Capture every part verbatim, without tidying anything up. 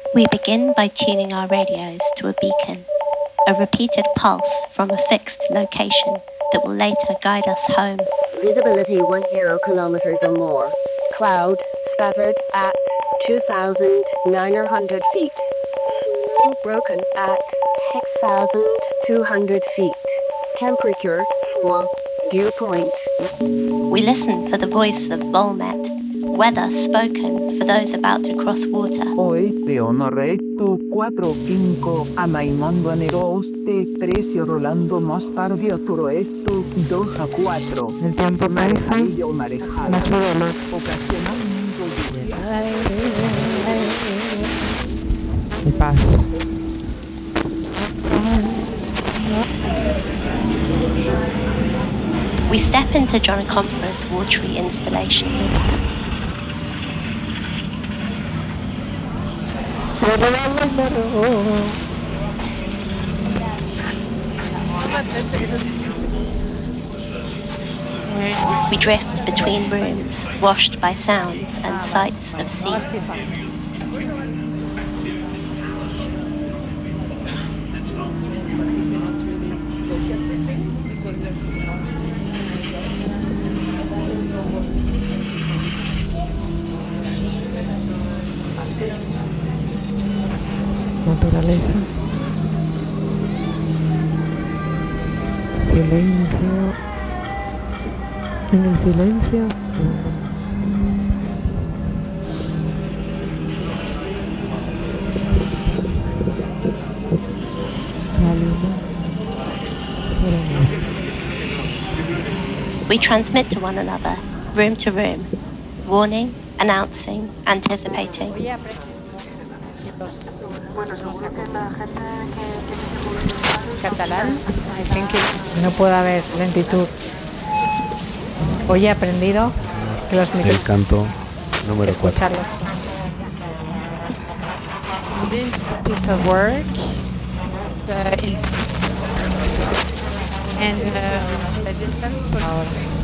We begin by tuning our radios to a beacon, a repeated pulse from a fixed location that will later guide us home. Visibility one zero kilometers or more. Cloud scattered at two thousand nine hundred feet. Sea broken at six thousand two hundred feet. Temperature one. Dew point. We listen for the voice of Volmet, weather spoken for those about to cross water. Oeste onoresto cuatro cinco, amaimando neroste trece rolando más tarde a toroesto dos a cuatro. El tiempo pasa, Marejarillo marejada, mucho dolor. ocasionalmente lluvia. Y paz. We step into John Comfra's watery installation. We drift between rooms, washed by sounds and sights of sea. Naturaleza. Silencio. En el silencio. La luna. Serena. We transmit to one another, room to room, warning, announcing, anticipating. Catalán, I think it, no puede haber lentitud. Hoy he aprendido que los micros... El canto número cuatro. Escucharlo. This piece of work, the and uh, resistance power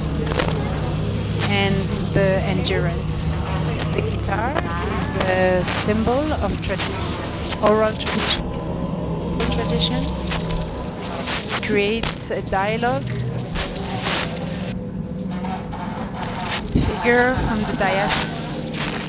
and the endurance. The guitar is a symbol of tradition, oral tradition. Tradition creates a dialogue. Figure from the diaspora